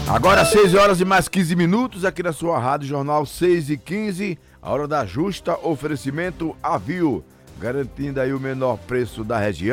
Agora 6 horas e mais 15 minutos aqui na sua Rádio Jornal 6h15, a hora da justa, oferecimento Avio, garantindo aí o menor preço da região.